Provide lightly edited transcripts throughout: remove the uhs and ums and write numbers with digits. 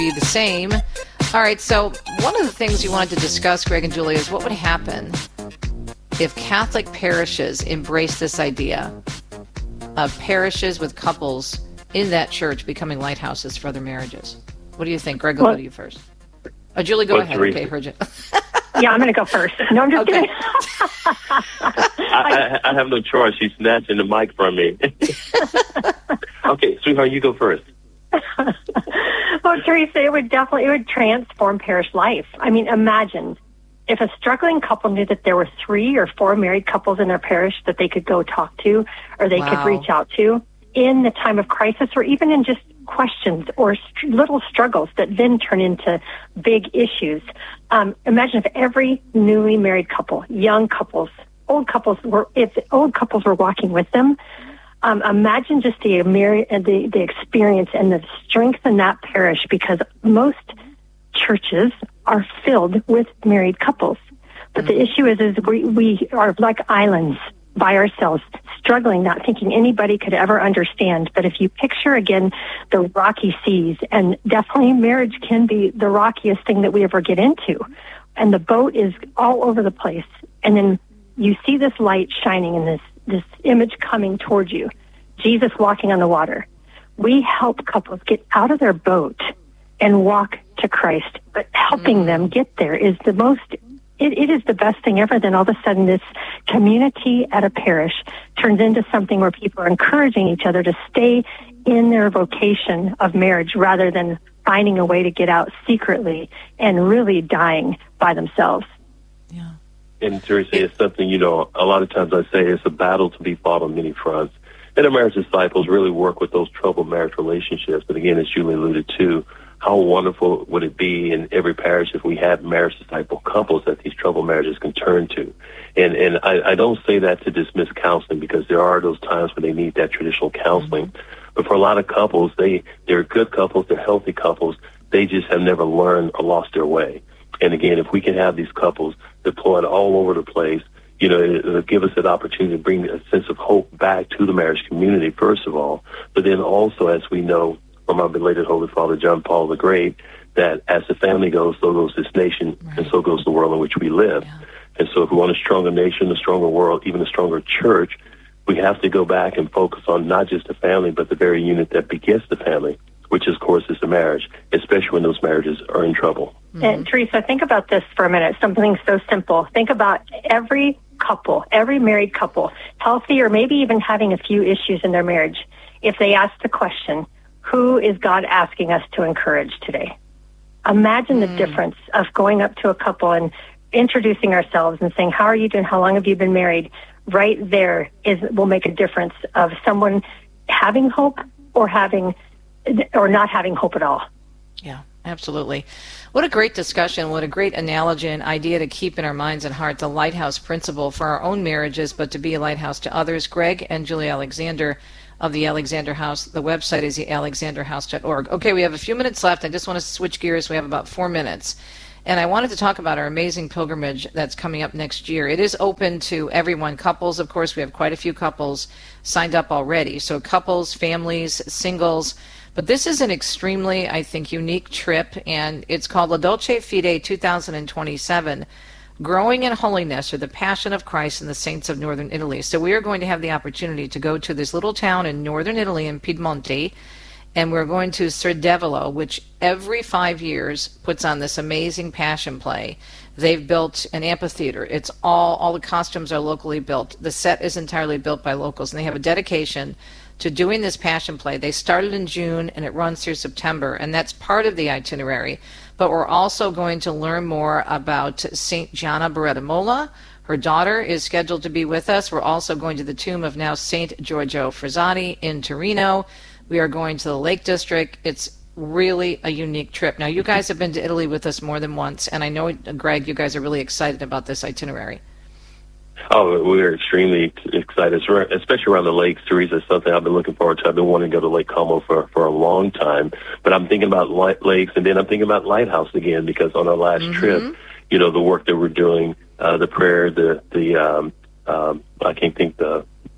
be the same. All right, so one of the things you wanted to discuss, Greg and Julia, is what would happen if Catholic parishes embrace this idea of parishes with couples in that church becoming lighthouses for other marriages. What do you think? Greg, I'll go to you first. Oh, Julie, go ahead. Teresa? Okay, heard you. Yeah, I'm going to go first. No, I'm just kidding. I have no choice. She's snatching the mic from me. Okay, sweetheart, you go first. Well, Teresa, it would transform parish life. I mean, imagine if a struggling couple knew that there were 3 or 4 married couples in their parish that they could go talk to or they could reach out to in the time of crisis, or even in just questions or little struggles that then turn into big issues. Imagine if every newly married couple, young couples, if old couples were walking with them. Imagine just the experience and the strength in that parish, because most churches are filled with married couples. But the issue is we are like islands by ourselves, struggling, not thinking anybody could ever understand. But if you picture again the rocky seas, and definitely marriage can be the rockiest thing that we ever get into, and the boat is all over the place, and then you see this light shining in this image coming towards you, Jesus walking on the water. We help couples get out of their boat and walk to Christ, but helping them get there is the most, it is the best thing ever. Then all of a sudden this community at a parish turns into something where people are encouraging each other to stay in their vocation of marriage rather than finding a way to get out secretly and really dying by themselves. Yeah. And Teresa, it's something, a lot of times I say it's a battle to be fought on many fronts. And the marriage disciples really work with those troubled marriage relationships. But again, as Julie alluded to, how wonderful would it be in every parish if we had marriage disciple couples that these troubled marriages can turn to? And I don't say that to dismiss counseling, because there are those times when they need that traditional counseling. Mm-hmm. But for a lot of couples, they're good couples, they're healthy couples, they just have never learned or lost their way. And again, if we can have these couples deployed all over the place, it'll give us that opportunity to bring a sense of hope back to the marriage community, first of all. But then also, as we know from our belated Holy Father John Paul the Great, that as the family goes, so goes this nation, and so goes the world in which we live. Yeah. And so if we want a stronger nation, a stronger world, even a stronger church, we have to go back and focus on not just the family, but the very unit that begets the family, which, of course, is the marriage, especially when those marriages are in trouble. Mm-hmm. And Teresa, think about this for a minute, something so simple. Think about every couple, every married couple, healthy or maybe even having a few issues in their marriage. If they ask the question, who is God asking us to encourage today? Imagine the difference of going up to a couple and introducing ourselves and saying, how are you doing? How long have you been married? Right there will make a difference of someone having hope or not having hope at all. Yeah, absolutely. What a great discussion. What a great analogy and idea to keep in our minds and heart, the lighthouse principle for our own marriages, but to be a lighthouse to others. Greg and Julie Alexander of the Alexander House. The website is thealexanderhouse.org. Okay, we have a few minutes left. I just want to switch gears. We have about 4 minutes. And I wanted to talk about our amazing pilgrimage that's coming up next year. It is open to everyone. Couples, of course, we have quite a few couples signed up already. So couples, families, singles. But this is an extremely, I think, unique trip, and it's called La Dolce Fide 2027, Growing in Holiness, or the Passion of Christ and the Saints of Northern Italy. So we are going to have the opportunity to go to this little town in northern Italy in Piedmonte, and we're going to Cerdevolo, which every 5 years puts on this amazing passion play. They've built an amphitheater. It's all the costumes are locally built. The set is entirely built by locals, and they have a dedication to doing this passion play. They started in June, and it runs through September, and that's part of the itinerary. But we're also going to learn more about St. Gianna Beretta Molla. Her daughter is scheduled to be with us. We're also going to the tomb of now St. Giorgio Frassati in Torino. We are going to the Lake District. It's really a unique trip. Now, you guys have been to Italy with us more than once, and I know, Greg, you guys are really excited about this itinerary. Oh, we're extremely excited, especially around the lakes. Teresa, is something I've been looking forward to. I've been wanting to go to Lake Como for a long time, but I'm thinking about lakes, and then I'm thinking about Lighthouse again, because on our last trip, the work that we're doing, the prayer, I can't think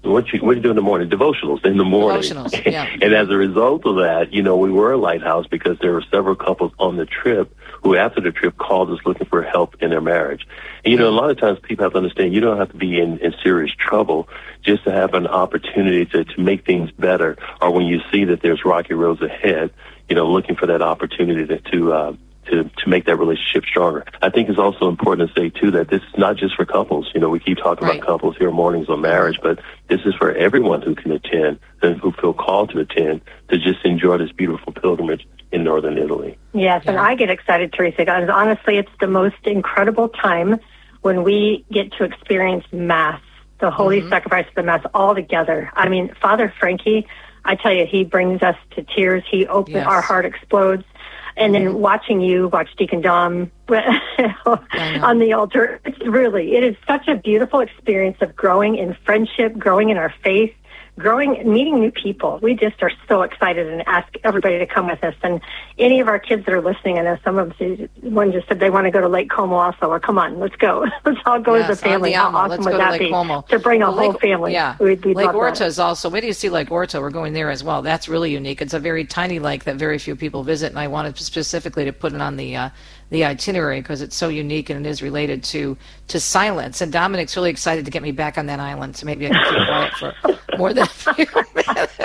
what do you do in the morning? Devotionals in the morning. Devotionals, yeah. And as a result of that, we were a lighthouse because there were several couples on the trip who, after the trip, called us looking for help in their marriage. And, a lot of times people have to understand you don't have to be in serious trouble just to have an opportunity to make things better, or when you see that there's rocky roads ahead, looking for that opportunity to make that relationship stronger. I think it's also important to say, too, that this is not just for couples. We keep talking about couples here, mornings on marriage, but this is for everyone who can attend and who feel called to attend to just enjoy this beautiful pilgrimage in northern Italy. Yes, and I get excited, Teresa, because honestly, it's the most incredible time when we get to experience Mass, the holy sacrifice of the Mass, all together. I mean, Father Frankie, I tell you, he brings us to tears. He opens, our heart explodes. And then watching you watch Deacon Dom on the altar, it is such a beautiful experience of growing in friendship, growing in our faith, meeting new people. We just are so excited and ask everybody to come with us. And any of our kids that are listening, I know some of them, one just said they want to go to Lake Como also. Or come on, let's go. Let's all go as a family. How awesome would that be to bring a whole family? Yeah. Lake Orta is also, wait till you see Lake Orta. We're going there as well. That's really unique. It's a very tiny lake that very few people visit, and I wanted specifically to put it on the itinerary because it's so unique and it is related to silence. And Dominic's really excited to get me back on that island, so maybe I can keep quiet for more than a few minutes.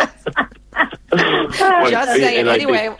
Just saying. Anyway,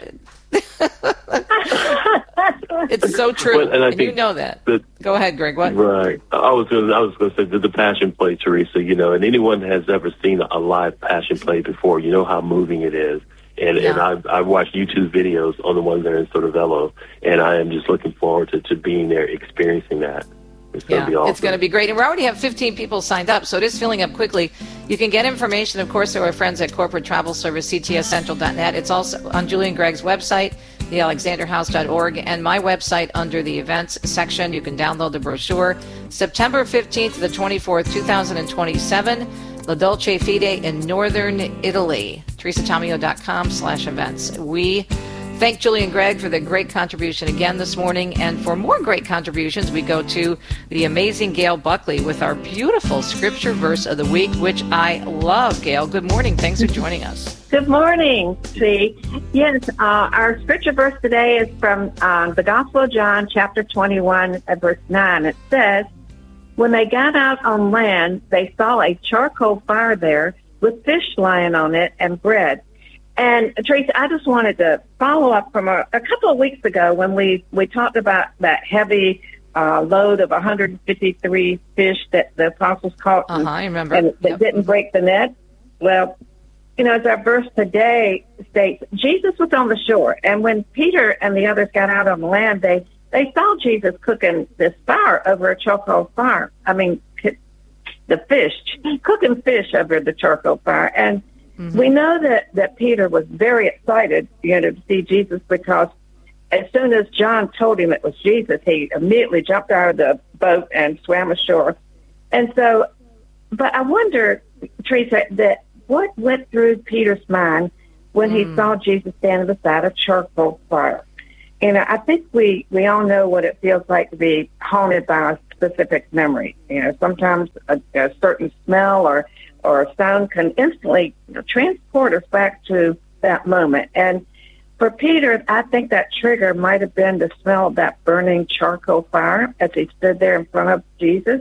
it's so true, and you know that. Go ahead, Greg. What? Right. I was going to say the Passion Play, Teresa. And anyone has ever seen a live Passion Play before, you know how moving it is. And I've watched YouTube videos on the ones that are in Sottovello, and I am just looking forward to being there, experiencing that. It's going to be awesome. It's going to be great. And we already have 15 people signed up, so it is filling up quickly. You can get information, of course, through our friends at Corporate Travel Service, ctscentral.net. It's also on Julie and Greg's website, thealexanderhouse.org, and my website under the events section. You can download the brochure. September 15th to the 24th, 2027. La Dolce Fede in northern Italy. TeresaTomeo.com/events. We thank Julie and Greg for the great contribution again this morning. And for more great contributions, we go to the amazing Gail Buckley with our beautiful scripture verse of the week, which I love. Gail, good morning. Thanks for joining us. Good morning, T. Yes, our scripture verse today is from the Gospel of John, chapter 21, verse 9. It says, "When they got out on land, they saw a charcoal fire there with fish lying on it and bread." And, Teresa, I just wanted to follow up from a couple of weeks ago when we talked about that heavy load of 153 fish that the apostles caught I remember. and that didn't break the net. Well, as our verse today states, Jesus was on the shore. And when Peter and the others got out on the land, they saw Jesus cooking this fire over a charcoal fire. I mean, the fish, cooking fish over the charcoal fire. And we know that Peter was very excited, to see Jesus, because as soon as John told him it was Jesus, he immediately jumped out of the boat and swam ashore. And so, but I wonder, Teresa, that what went through Peter's mind when he saw Jesus standing beside a charcoal fire? I think we all know what it feels like to be haunted by a specific memory. Sometimes a certain smell or sound can instantly transport us back to that moment. And for Peter, I think that trigger might have been the smell of that burning charcoal fire as he stood there in front of Jesus.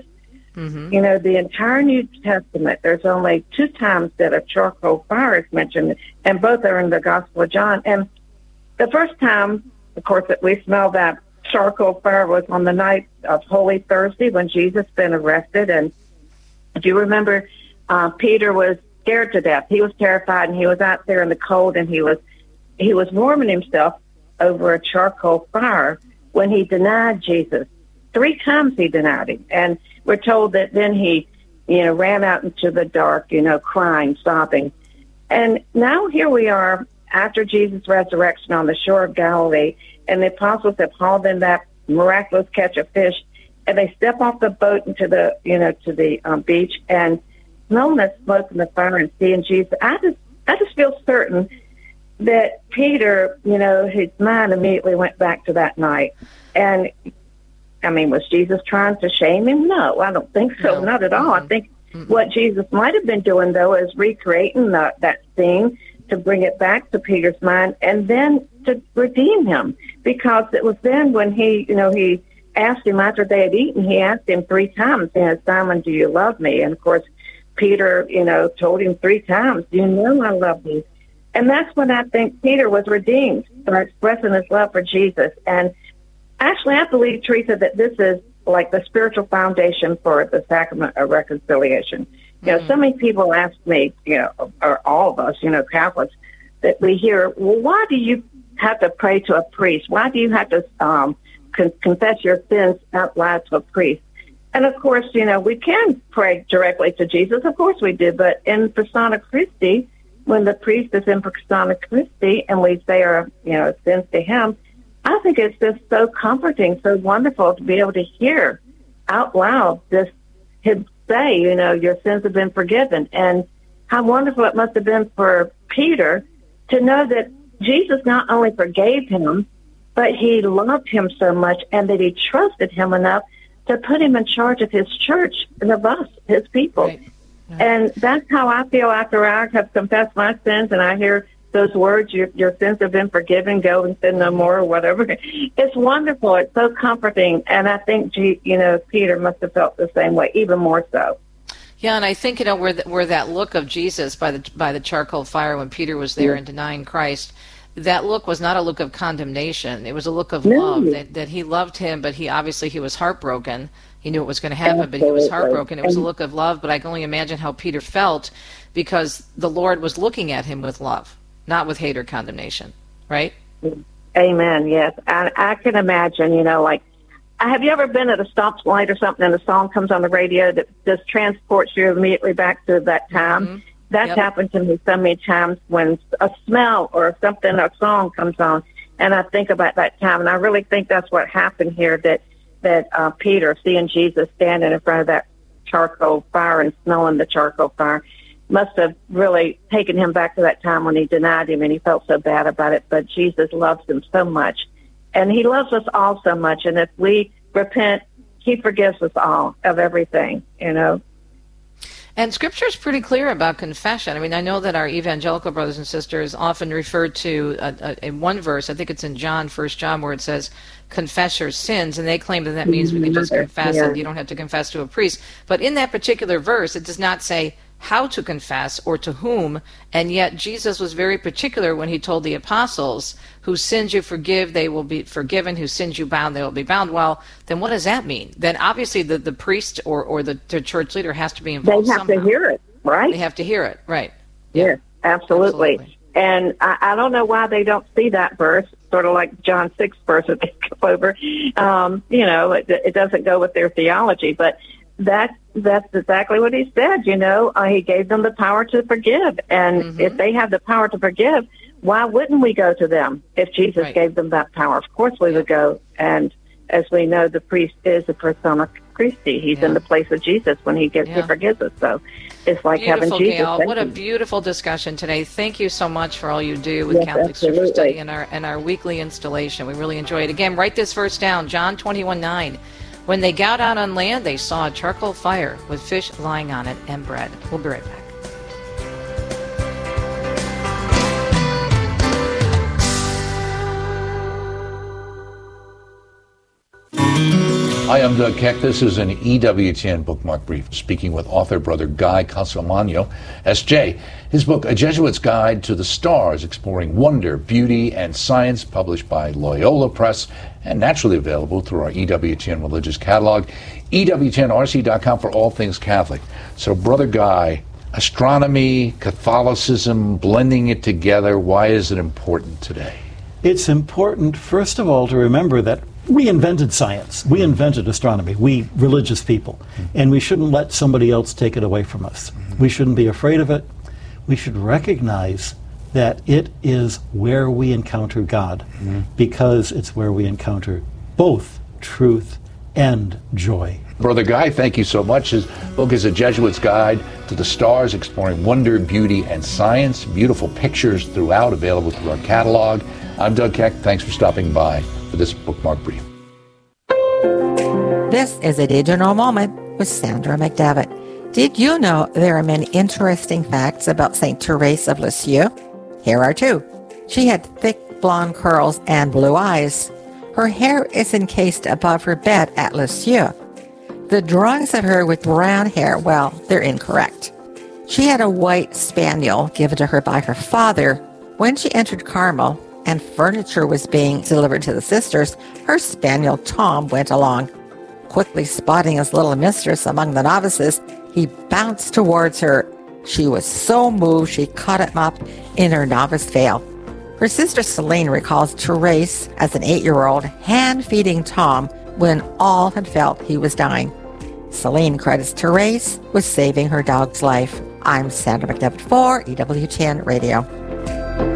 The entire New Testament, there's only 2 times that a charcoal fire is mentioned, and both are in the Gospel of John. And the first time, of course, that we smelled that charcoal fire was on the night of Holy Thursday when Jesus had been arrested. And do you remember Peter was scared to death? He was terrified, and he was out there in the cold, and he was warming himself over a charcoal fire when he denied Jesus. 3 times he denied him. And we're told that then he, ran out into the dark, crying, sobbing. And now here we are after Jesus' resurrection on the shore of Galilee, and the apostles have hauled in that miraculous catch of fish, and they step off the boat into the, to the beach, and smelling that smoke from the fire and seeing Jesus. I just feel certain that Peter, his mind immediately went back to that night. And, was Jesus trying to shame him? No, I don't think so. No. Not at all. I think What Jesus might have been doing, though, is recreating that scene to bring it back to Peter's mind and then to redeem him. Because it was then when he asked him after they had eaten, he asked him 3 times, Simon, do you love me? And, of course, Peter, told him 3 times, do you know I love you? And that's when I think Peter was redeemed for expressing his love for Jesus. And actually, I believe, Teresa, that this is like the spiritual foundation for the sacrament of reconciliation. So many people ask me, or all of us, Catholics, that we hear, well, why do you have to pray to a priest? Why do you have to confess your sins out loud to a priest? And, of course, we can pray directly to Jesus. Of course we do. But in persona Christi, when the priest is in persona Christi and we say our, sins to him, I think it's just so comforting, so wonderful to be able to hear out loud this, him say, your sins have been forgiven. And how wonderful it must have been for Peter to know that Jesus not only forgave him, but he loved him so much and that he trusted him enough to put him in charge of his church and of us, his people. Right. Right. And that's how I feel after I have confessed my sins and I hear those words, your sins have been forgiven, go and sin no more, or whatever. It's wonderful. It's so comforting. And I think, Peter must have felt the same way, even more so. Yeah, and I think, where that look of Jesus by the charcoal fire when Peter was there and denying Christ, that look was not a look of condemnation. It was a look of love, that he loved him, but he was heartbroken. He knew it was going to happen, but he was heartbroken. It was a look of love, but I can only imagine how Peter felt because the Lord was looking at him with love, not with hate or condemnation, right? Amen, yes. I can imagine, have you ever been at a stoplight or something and a song comes on the radio that just transports you immediately back to that time? Mm-hmm. That's happened to me so many times when a smell or something, a song comes on, and I think about that time. And I really think that's what happened here, that Peter, seeing Jesus standing in front of that charcoal fire and smelling the charcoal fire, must have really taken him back to that time when he denied him and he felt so bad about it. But Jesus loves him so much. And he loves us all so much. And if we repent, he forgives us all of everything, And Scripture is pretty clear about confession. I mean, I know that our evangelical brothers and sisters often refer to in one verse, I think it's in John, 1 John, where it says, confess your sins, and they claim that means we can just confess and you don't have to confess to a priest. But in that particular verse, it does not say how to confess or to whom, and yet Jesus was very particular when he told the apostles, whose sins you forgive, they will be forgiven, whose sins you bound, they will be bound. Well, then what does that mean? Then obviously the priest or the church leader has to be involved somehow. They have to hear it, right? They have to hear it, right. Yes, absolutely. And I don't know why they don't see that verse, sort of like John 6 verse that they skip over. It doesn't go with their theology, but that's exactly what he said. He gave them the power to forgive, and if they have the power to forgive, why wouldn't we go to them if Jesus gave them that power? Of course we would go. And as we know, the priest is a persona Christi. He's in the place of Jesus when he forgives us. So it's like having Jesus. Gail. What a beautiful discussion today. Thank you so much for all you do with Catholic Scripture Study and our weekly installation. We really enjoy it. Again, write this verse down, John 21:9. When they got out on land, they saw a charcoal fire with fish lying on it and bread. We'll be right back. Hi, I'm Doug Keck. This is an EWTN Bookmark Brief, speaking with author Brother Guy Consolmagno, S.J. His book, A Jesuit's Guide to the Stars, exploring wonder, beauty, and science, published by Loyola Press, and naturally available through our EWTN Religious Catalog, EWTNRC.com for all things Catholic. So, Brother Guy, astronomy, Catholicism, blending it together, why is it important today? It's important, first of all, to remember that we invented science. We invented astronomy, we religious people. And we shouldn't let somebody else take it away from us. We shouldn't be afraid of it. We should recognize that it is where we encounter God, because it's where we encounter both truth and joy. Brother Guy, thank you so much. His book is A Jesuit's Guide to the Stars, exploring wonder, beauty, and science. Beautiful pictures throughout, available through our catalog. I'm Doug Keck. Thanks for stopping by for this Bookmark Brief. This is a digital moment with Sandra McDevitt. Did you know there are many interesting facts about Saint Therese of Lisieux? Here are two. She had thick blonde curls and blue eyes. Her hair is encased above her bed at Lisieux. The drawings of her with brown hair, well, they're incorrect. She had a white spaniel given to her by her father. When she entered Carmel and furniture was being delivered to the sisters, her spaniel Tom went along. Quickly spotting his little mistress among the novices, he bounced towards her. She was so moved she caught him up in her novice veil. Her sister Celine recalls Therese as an 8-year-old hand-feeding Tom when all had felt he was dying. Celine credits Therese with saving her dog's life. I'm Sandra McDevitt for EWTN Radio.